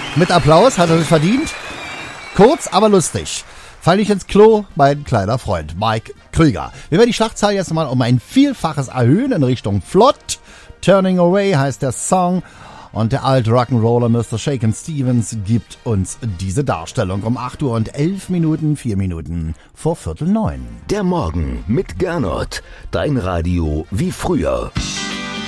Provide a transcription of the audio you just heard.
Mit Applaus hat er sich verdient. Kurz, aber lustig. Fall ich ins Klo, mein kleiner Freund Mike Krüger. Wir werden die Schlachtzahl jetzt mal um ein Vielfaches erhöhen in Richtung Flott. Turning Away heißt der Song. Und der alte Rock'n'Roller Mr. Shakin' Stevens gibt uns diese Darstellung um 8 Uhr und 11 Minuten, 4 Minuten vor 8:45. Der Morgen mit Gernot. Dein Radio wie früher.